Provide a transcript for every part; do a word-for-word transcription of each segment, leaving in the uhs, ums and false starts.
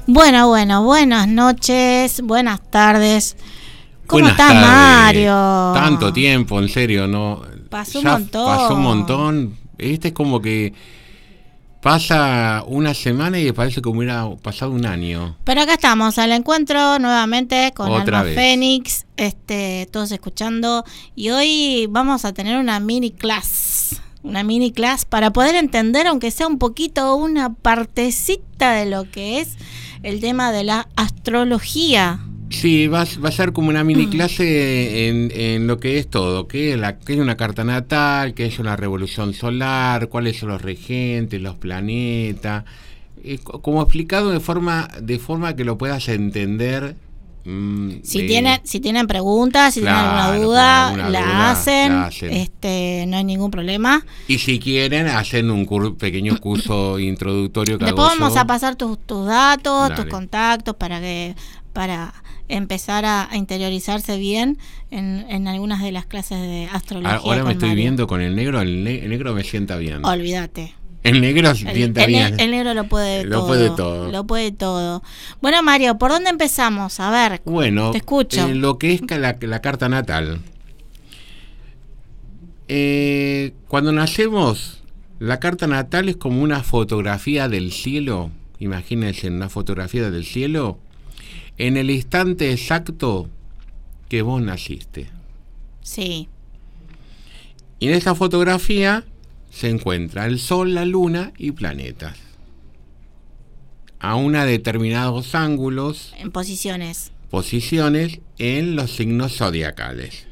Bueno, bueno, buenas noches, buenas tardes. ¿Cómo Buenas estás, tardes. Mario? Tanto tiempo, en serio, ¿no? Pasó un Ya montón. Pasó un montón. Este es como que pasa una semana y parece que hubiera pasado un año. Pero acá estamos, al encuentro nuevamente con Otra Alma vez. Fénix, este, todos escuchando. Y hoy vamos a tener una mini class, una mini class para poder entender, aunque sea un poquito, una partecita de lo que es el tema de la astrología. Sí, va, va a ser como una mini clase en, en lo que es todo, que es, la, que es una carta natal, que es una revolución solar, cuáles son los regentes, los planetas, eh, como explicado de forma de forma que lo puedas entender. Mmm, Si de, tienen si tienen preguntas, si claro, tienen alguna claro, duda, alguna la, duda, hacen, la hacen. este, no hay ningún problema. Y si quieren, hacen un cur- pequeño curso introductorio que Después hago vamos yo. a pasar tus, tus datos, Dale. tus contactos para que para empezar a, a interiorizarse bien en, en algunas de las clases de astrología. Ahora con me estoy Mario. viendo con el negro, el, ne- el negro me sienta bien. Olvídate. El negro se El, sienta el, bien. el negro lo puede Lo todo. puede todo. Lo puede todo. Bueno, Mario, ¿por dónde empezamos? A ver, Bueno, te escucho. eh, lo que es ca- la, la carta natal. Eh, cuando nacemos, la carta natal es como una fotografía del cielo. Imagínense una fotografía del cielo en el instante exacto que vos naciste. Sí. Y en esa fotografía se encuentra el Sol, la Luna y planetas. A una determinados ángulos, En posiciones. posiciones en los signos zodiacales.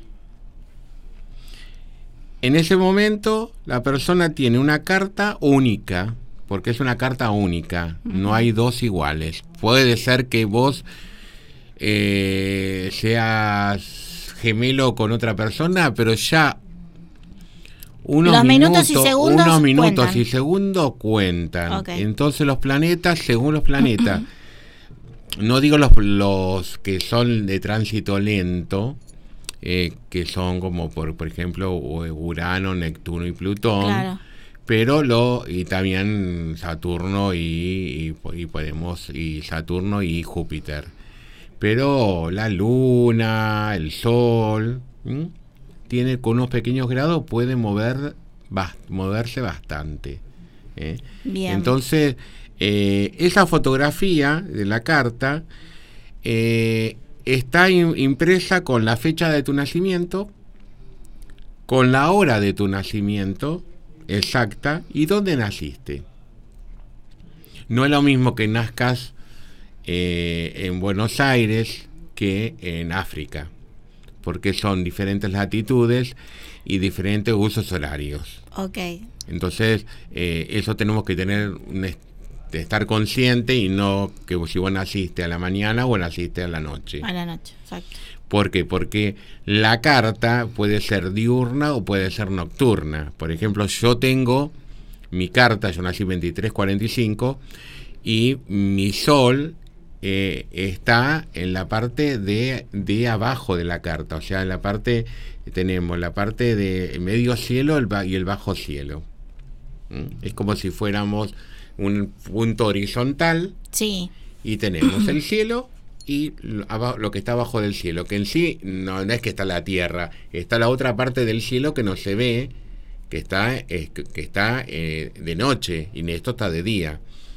En ese momento, la persona tiene una carta única, porque es una carta única, uh-huh. No hay dos iguales. Puede ser que vos eh, seas gemelo con otra persona, pero ya unos los minutos, minutos, y segundos unos minutos cuentan. y segundos cuentan. Okay. Entonces los planetas, según los planetas, no digo los, los que son de tránsito lento, eh, que son como por, por ejemplo Urano, Neptuno y Plutón, claro. Pero lo y también Saturno y, y, y podemos y Saturno y Júpiter. Pero la Luna, el Sol, ¿m? tiene con unos pequeños grados puede mover bast- moverse bastante. ¿eh? Bien. Entonces eh, esa fotografía de la carta eh, está in- impresa con la fecha de tu nacimiento, con la hora de tu nacimiento exacta y dónde naciste. No es lo mismo que nazcas eh, en Buenos Aires que en África, porque son diferentes latitudes y diferentes usos horarios. Okay. Entonces, eh, eso tenemos que tener, un, de estar consciente y no que si vos naciste a la mañana o naciste a la noche. A la noche, exacto. ¿Por qué? Porque la carta puede ser diurna o puede ser nocturna. Por ejemplo, yo tengo mi carta, yo nací veintitrés cuarenta y cinco y mi sol eh, está en la parte de, de abajo de la carta. O sea, en la parte, tenemos la parte de medio cielo el, y el bajo cielo. ¿Mm? Es como si fuéramos un punto horizontal. Sí. Y tenemos el cielo y lo que está abajo del cielo, que en sí no, no es que está la tierra, está la otra parte del cielo que no se ve, que está, eh, que está eh, de noche, y esto está de día.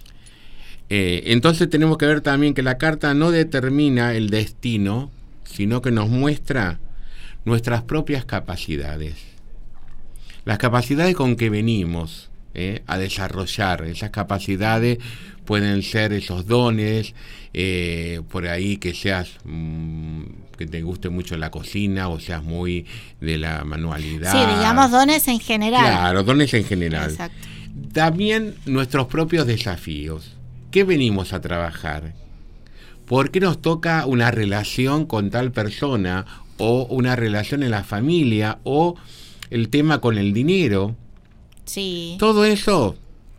Eh, entonces tenemos que ver también que la carta no determina el destino, sino que nos muestra nuestras propias capacidades, las capacidades con que venimos eh, a desarrollar. Esas capacidades pueden ser esos dones, eh, por ahí que seas mmm, que te guste mucho la cocina o seas muy de la manualidad. Sí, digamos dones en general. Claro, dones en general. Exacto. También nuestros propios desafíos. ¿Qué venimos a trabajar? ¿Por qué nos toca una relación con tal persona o una relación en la familia o el tema con el dinero? Sí. Todo eso.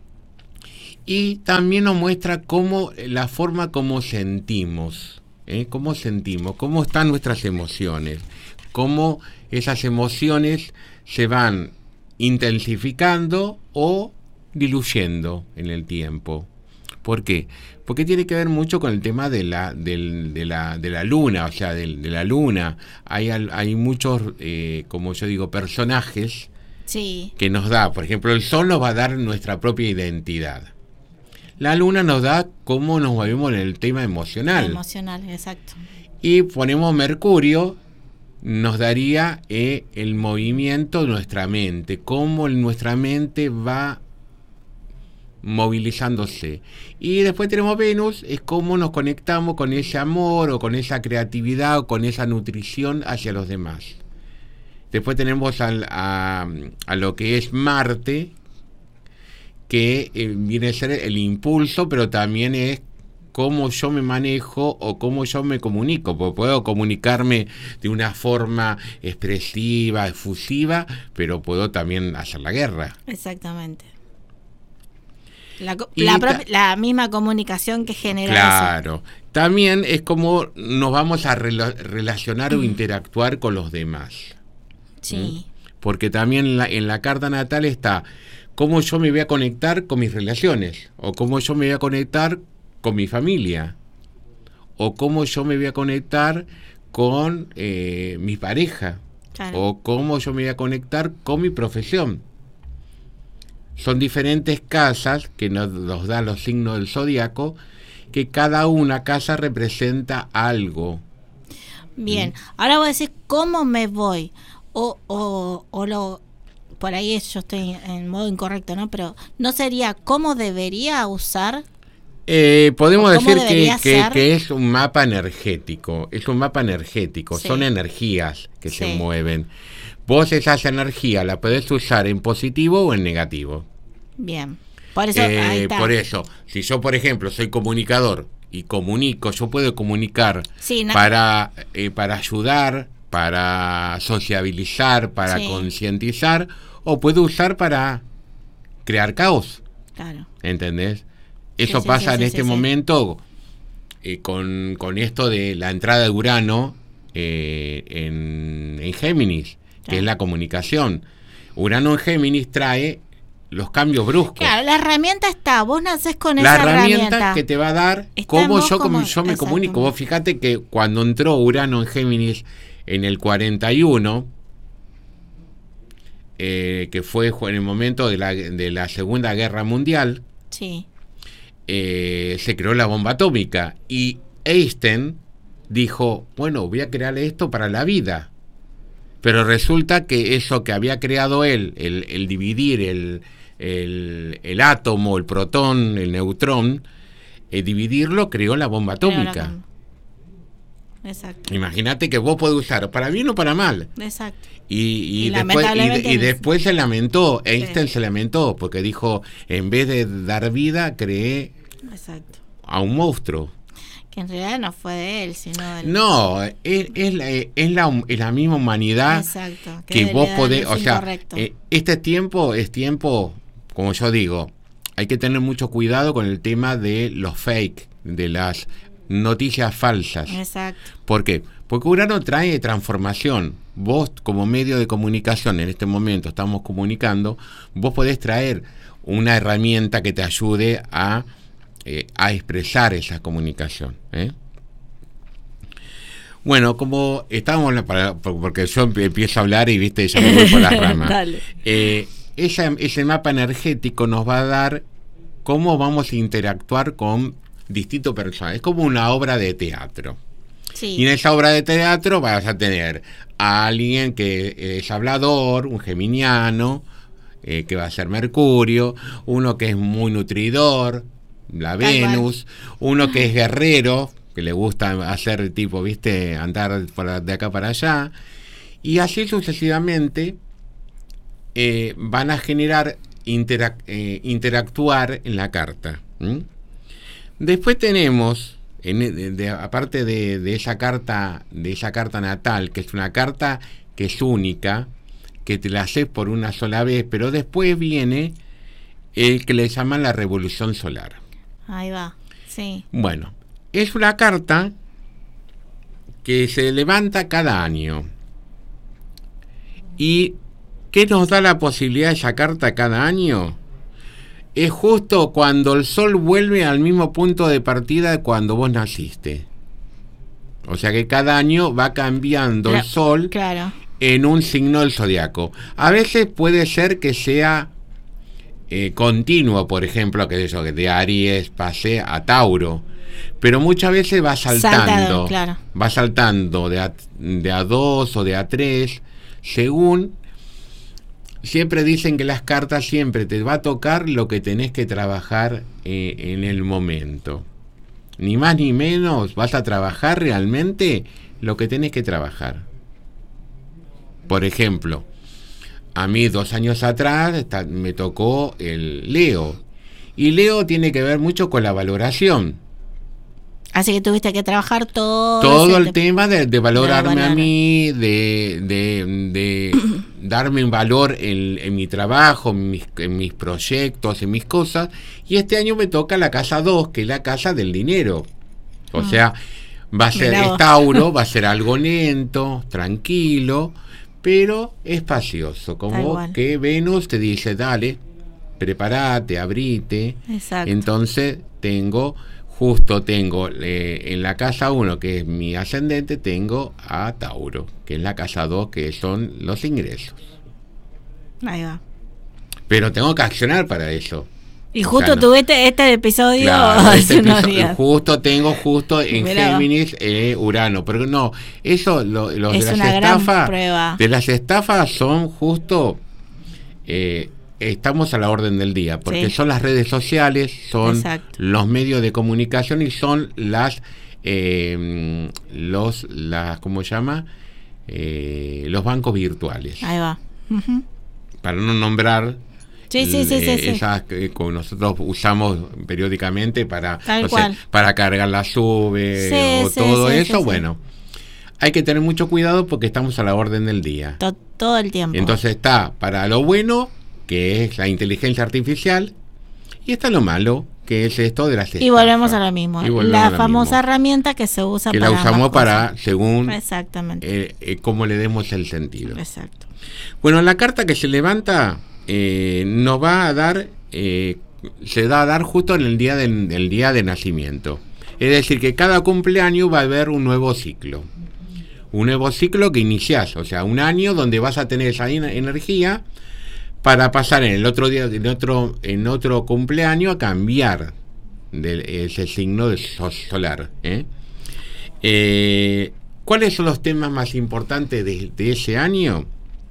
Y también nos muestra cómo la forma como sentimos, ¿eh? Cómo sentimos, cómo están nuestras emociones, cómo esas emociones se van intensificando o diluyendo en el tiempo. ¿Por qué? Porque tiene que ver mucho con el tema de la, del, de la, de la luna, o sea, de, de la luna. Hay, hay muchos, eh, como yo digo, personajes sí. que nos da. Por ejemplo, el sol nos va a dar nuestra propia identidad. La luna nos da cómo nos movemos en el tema emocional. Emocional, exacto. Y ponemos Mercurio, nos daría eh, el movimiento de nuestra mente, cómo nuestra mente va movilizándose. Y después tenemos Venus, es cómo nos conectamos con ese amor o con esa creatividad o con esa nutrición hacia los demás. Después tenemos al, a, a lo que es Marte, que eh, viene a ser el impulso, pero también es cómo yo me manejo o cómo yo me comunico, porque puedo comunicarme de una forma expresiva, efusiva, pero puedo también hacer la guerra. Exactamente. La, la, ta- la misma comunicación que genera claro, eso. También es como nos vamos a rela- relacionar mm. o interactuar con los demás. Sí. ¿Mm? Porque también en la, en la carta natal está cómo yo me voy a conectar con mis relaciones, o cómo yo me voy a conectar con mi familia, o cómo yo me voy a conectar con eh, mi pareja, claro. o cómo yo me voy a conectar con mi profesión. Son diferentes casas que nos, nos dan los signos del zodiaco, que cada una casa representa algo. Bien, ¿Mm? Ahora voy a decir cómo me voy, o, o, o lo, por ahí yo estoy en modo incorrecto, ¿no? Pero ¿no sería cómo debería usar? Eh, podemos decir que, que, que es un mapa energético, es un mapa energético, sí. Son energías que sí. se mueven. Vos esas energías la podés usar en positivo o en negativo. Bien. Por eso, eh, ahí está. Por eso, si yo, por ejemplo, soy comunicador y comunico, yo puedo comunicar sí, no. para, eh, para ayudar, para sociabilizar, para sí. concientizar, o puedo usar para crear caos. Claro. ¿Entendés? Eso sí, pasa sí, sí, en este sí, momento sí. Eh, con, con esto de la entrada de Urano eh, en, en Géminis. Que claro. es la comunicación. Urano en Géminis trae los cambios bruscos. Claro, la herramienta está, vos nacés con la esa herramienta. La herramienta que te va a dar está cómo yo, como, yo me comunico. Vos fíjate que cuando entró Urano en Géminis en el cuarenta y uno, eh, que fue en el momento de la, de la Segunda Guerra Mundial, sí. eh, se creó la bomba atómica. Y Einstein dijo, bueno, voy a crear esto para la vida. Pero resulta que eso que había creado él, el, el dividir el, el, el átomo, el protón, el neutrón, eh, dividirlo, creó la bomba atómica. La... Exacto. Imagínate que vos podés usar para bien o para mal. Exacto. Y, y, y, después, y, y después se lamentó, Einstein sí. se lamentó, porque dijo, en vez de dar vida, creé Exacto. a un monstruo. Que en realidad no fue de él, sino del... No, es, es, la, es, la, es la misma humanidad. Exacto, que, que vos podés, o sea, eh, este tiempo es tiempo, como yo digo, hay que tener mucho cuidado con el tema de los fake, de las noticias falsas. Exacto. ¿Por qué? Porque Urano trae transformación. Vos, como medio de comunicación, en este momento estamos comunicando, vos podés traer una herramienta que te ayude a Eh, a expresar esa comunicación. ¿eh? Bueno, como estábamos, para, porque yo empiezo a hablar y viste, ya me voy por las ramas. eh, esa, ese mapa energético nos va a dar cómo vamos a interactuar con distintos personajes. Es como una obra de teatro. Sí. Y en esa obra de teatro vas a tener a alguien que es hablador, un geminiano, eh, que va a ser Mercurio, uno que es muy nutridor, la Venus, uno que es guerrero, que le gusta hacer tipo, viste, andar por de acá para allá, y así sucesivamente eh, van a generar interac- eh, interactuar en la carta. ¿Mm? Después tenemos, en, de, de, aparte de, de esa carta, de esa carta natal, que es una carta que es única, que te la haces por una sola vez, pero después viene el que le llaman la revolución solar. Ahí va, sí. Bueno, es una carta que se levanta cada año. ¿Y qué nos da la posibilidad de esa carta cada año? es justo cuando el sol vuelve al mismo punto de partida de cuando vos naciste. O sea que cada año va cambiando claro, el sol claro. en un signo del zodiaco. A veces puede ser que sea eh, continuo, por ejemplo, que eso, que de Aries pase a Tauro. Pero muchas veces va saltando, Saltado, claro. va saltando de a, de a dos o de a tres, según... Siempre dicen que las cartas siempre te va a tocar lo que tenés que trabajar eh, en el momento. Ni más ni menos, vas a trabajar realmente lo que tenés que trabajar. Por ejemplo, a mí dos años atrás está, me tocó el Leo. Y Leo tiene que ver mucho con la valoración. Así que tuviste que trabajar todo... Todo el te... tema de, de valorarme de a mí, de, de, de darme un valor en, en mi trabajo, en mis, en mis proyectos, en mis cosas. Y este año me toca la casa dos, que es la casa del dinero. O mm. sea, va a ser es Tauro, va a ser algo lento, tranquilo, pero espacioso. Como que Venus te dice, dale, prepárate, abrite. Exacto. Entonces tengo... Justo tengo eh, en la casa uno, que es mi ascendente, tengo a Tauro, que es la casa dos, que son los ingresos. Ahí va. Pero tengo que accionar para eso. Y justo o sea, no, tuviste este episodio claro, hace este unos episodio, días. Justo tengo justo en Mirá. Géminis eh, Urano. Pero no, eso, lo, los es de una las estafas. Gran prueba. De las estafas son justo... Eh, estamos a la orden del día, porque sí. son las redes sociales, son Exacto. los medios de comunicación y son las eh, los las ¿cómo se llama? Eh, los bancos virtuales. Ahí va. Uh-huh. Para no nombrar sí, sí, sí, eh, sí, esas sí. que nosotros usamos periódicamente para no sé, para cargar la sube sí, o sí, todo sí, eso, sí, bueno. Hay que tener mucho cuidado porque estamos a la orden del día. Todo, todo el tiempo. Entonces está para lo bueno, que es la inteligencia artificial, y está lo malo, que es esto de las estafas. Y volvemos a lo mismo, la famosa mismo. herramienta que se usa que para la usamos para, según Exactamente. Eh, eh, cómo le demos el sentido. Exacto. Bueno, la carta que se levanta eh, nos va a dar, eh, se da a dar justo en el día de, el día de nacimiento. Es decir, que cada cumpleaños va a haber un nuevo ciclo. Un nuevo ciclo que iniciás, o sea, un año donde vas a tener esa energía para pasar en el otro día, en otro, en otro cumpleaños a cambiar de ese signo de solar. ¿eh? Eh, ¿Cuáles son los temas más importantes de, de ese año?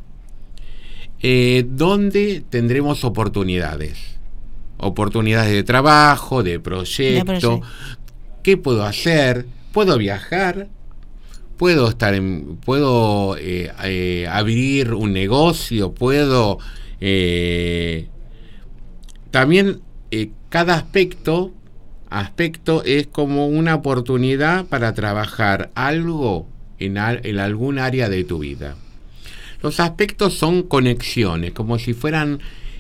Eh, ¿Dónde tendremos oportunidades? Oportunidades de trabajo, de proyecto. De proyecto. ¿Qué puedo hacer? ¿Puedo viajar? ¿Puedo estar en, puedo eh, eh, abrir un negocio? ¿Puedo Eh, también eh, cada aspecto aspecto es como una oportunidad para trabajar algo en, al, en algún área de tu vida. Los aspectos son conexiones, como si fueran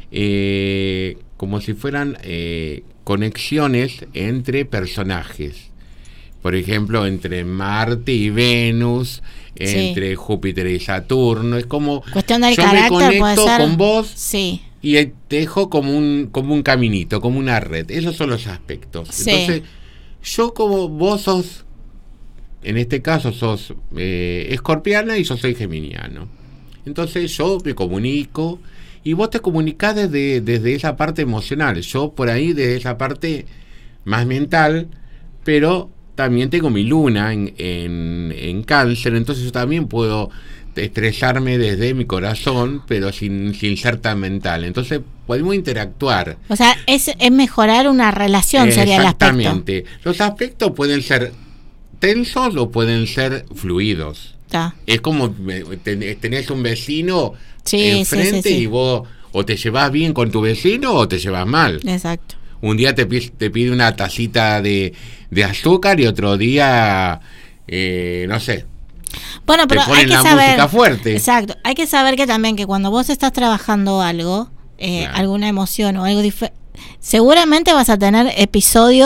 eh, como si fueran eh, conexiones entre personajes. Por ejemplo, entre Marte y Venus, sí. entre Júpiter y Saturno. Es como cuestión del yo carácter, me conecto puede ser. con vos sí. y te dejo como un, como un caminito, como una red. Esos son los aspectos. Sí. Entonces, yo como vos sos, en este caso sos eh, escorpiana y yo soy geminiano. Entonces yo me comunico y vos te comunicás desde, desde esa parte emocional. Yo por ahí desde esa parte más mental, pero también tengo mi luna en, en, en Cáncer, entonces yo también puedo expresarme desde mi corazón, pero sin, sin ser tan mental. Entonces podemos interactuar. O sea, es, es mejorar una relación, sería el aspecto. Exactamente. Los aspectos pueden ser tensos o pueden ser fluidos. Ta. Es como tenés un vecino sí, enfrente sí, sí, sí. y vos o te llevas bien con tu vecino o te llevas mal. Exacto. Un día te, te pide una tacita de, de azúcar y otro día, eh, no sé, bueno, pero te ponen hay que la saber, música fuerte. Exacto, hay que saber que también que cuando vos estás trabajando algo, eh, claro. alguna emoción o algo diferente, seguramente vas a tener episodios